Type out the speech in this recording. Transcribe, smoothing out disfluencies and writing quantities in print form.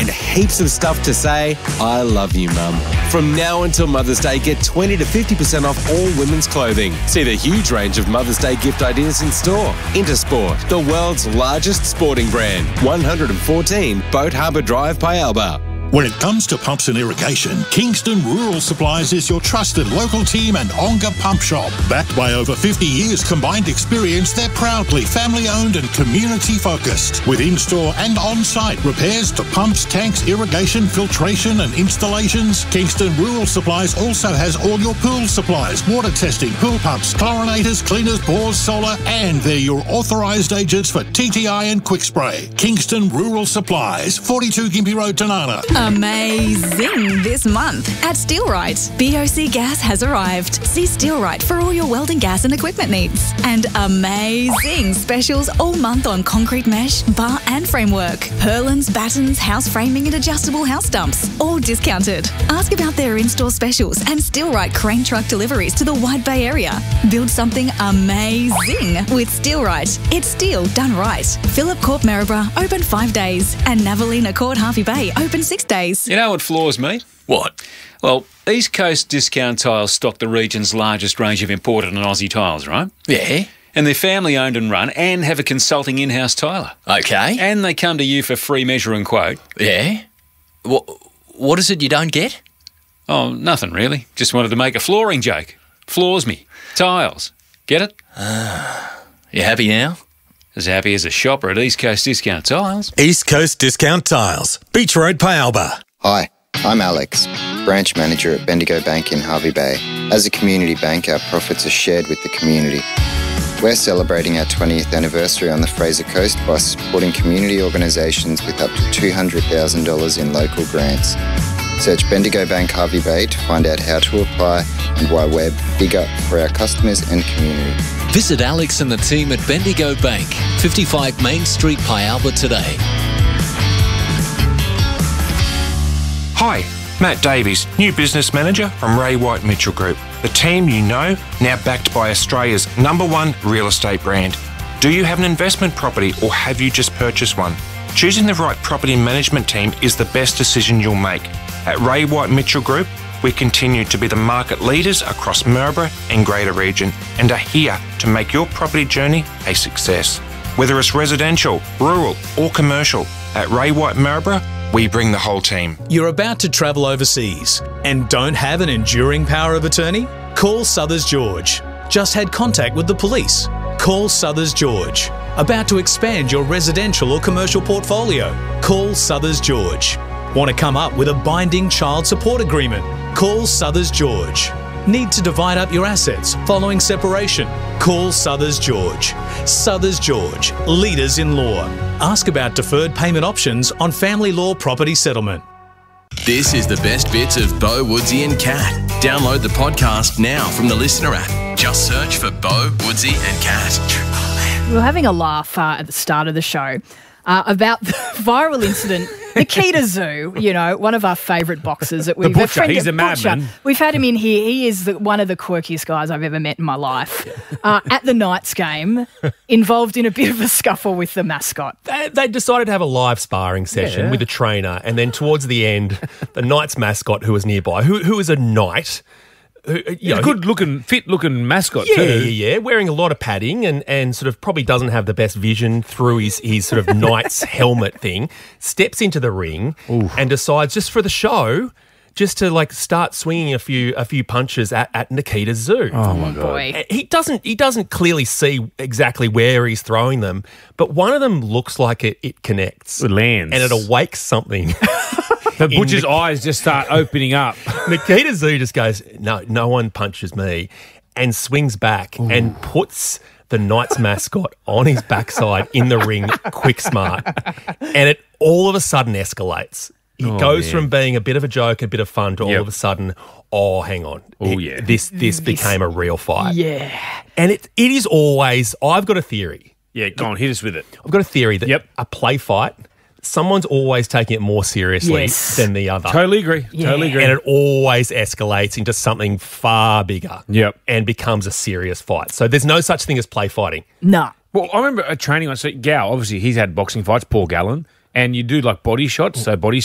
and heaps of stuff to say, I love you, Mum. From now until Mother's Day, get 20 to 50% off all women's clothing. See the huge range of Mother's Day gift ideas in store. Intersport, the world's largest sporting brand. 114 Boat Harbour Drive, Pialba. When it comes to pumps and irrigation, Kingston Rural Supplies is your trusted local team and Onga pump shop. Backed by over 50 years combined experience, they're proudly family-owned and community-focused. With in-store and on-site repairs to pumps, tanks, irrigation, filtration and installations, Kingston Rural Supplies also has all your pool supplies, water testing, pool pumps, chlorinators, cleaners, bores, solar, and they're your authorised agents for TTI and Quick Spray. Kingston Rural Supplies, 42 Gympie Road, Tanana. Amazing this month at Steelrite. BOC Gas has arrived. See Steelrite for all your welding gas and equipment needs. And amazing specials all month on concrete mesh, bar and framework. Purlins, battens, house framing and adjustable house dumps. All discounted. Ask about their in-store specials and Steelrite crane truck deliveries to the Wide Bay area. Build something amazing with Steelrite. It's steel done right. Phillip Corp Maryborough open 5 days and Navalina Court Harvey Bay open 6 days. You know what floors me? What? Well, East Coast Discount Tiles stock the region's largest range of imported and Aussie tiles, right? Yeah. And they're family owned and run and have a consulting in-house tiler. Okay. And they come to you for free measure and quote. Yeah. What is it you don't get? Oh, nothing really. Just wanted to make a flooring joke. Floors me. Tiles. Get it? You happy now? As happy as a shopper at East Coast Discount Tiles. East Coast Discount Tiles, Beach Road, Pialba. Hi, I'm Alex, branch manager at Bendigo Bank in Harvey Bay. As a community bank, our profits are shared with the community. We're celebrating our 20th anniversary on the Fraser Coast by supporting community organisations with up to $200,000 in local grants. Search Bendigo Bank Harvey Bay to find out how to apply and why we're bigger for our customers and community. Visit Alex and the team at Bendigo Bank, 55 Main Street, Pialba today. Hi, Matt Davies, new business manager from Ray White Mitchell Group. The team you know, now backed by Australia's #1 real estate brand. Do you have an investment property or have you just purchased one? Choosing the right property management team is the best decision you'll make. At Ray White Mitchell Group, we continue to be the market leaders across Maryborough and Greater Region and are here to make your property journey a success. Whether it's residential, rural or commercial, at Ray White Maryborough, we bring the whole team. You're about to travel overseas and don't have an enduring power of attorney? Call Southers George. Just had contact with the police? Call Southers George. About to expand your residential or commercial portfolio? Call Southers George. Want to come up with a binding child support agreement? Call Southers George. Need to divide up your assets following separation? Call Southers George. Southers George, leaders in law. Ask about deferred payment options on family law property settlement. This is the best bits of Bo, Woodsy and Cat. Download the podcast now from the Listener app. Just search for Bo, Woodsy and Cat. We were having a laugh at the start of the show about the viral incident. Nikita Zoo, you know, one of our favourite boxers that we've... The Butcher, he's a madman. We've had him in here. He is one of the quirkiest guys I've ever met in my life. At the Knights game, involved in a bit of a scuffle with the mascot. They decided to have a live sparring session with the trainer, and then towards the end, the Knights mascot who was nearby, who is a knight... He's a good-looking, fit-looking mascot too. Yeah, wearing a lot of padding and sort of probably doesn't have the best vision through his sort of knight's helmet thing, steps into the ring and decides just for the show just to like start swinging a few punches at Nikita Zoo. Oh my God. Boy. He doesn't clearly see exactly where he's throwing them, but one of them looks like it connects. It lands. And it awakes something. The Butcher's eyes just start opening up. Nikita Zoo just goes, no one punches me, and swings back and puts the Knights mascot on his backside in the ring, quick smart. And it all of a sudden escalates. It goes from being a bit of a joke, a bit of fun, to all of a sudden, hang on. This became a real fight. Yeah. And it is always, I've got a theory. Yeah, go on, hit us with it. I've got a theory that a play fight, someone's always taking it more seriously than the other. Totally agree. Totally agree. And it always escalates into something far bigger. Yep. And becomes a serious fight. So there's no such thing as play fighting. No. Well, I remember a training once. So Gal, obviously, he's had boxing fights, Paul Gallen, and you do like body shots, so body